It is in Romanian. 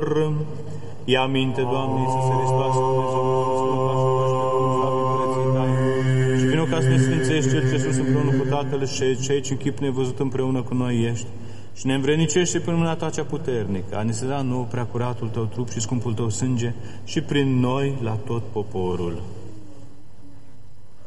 tuturor. Ia aminte, Doamne, Iisuse Hristos, și vino ca să ne sfințești Cel ce sus împreună cu Tatăl și cei ce în chip nevăzut împreună cu noi ești, și ne învrednicește prin mâna Ta cea puternică, a ne se da nouă preacuratul Tău trup și scumpul Tău sânge, și prin noi la tot poporul.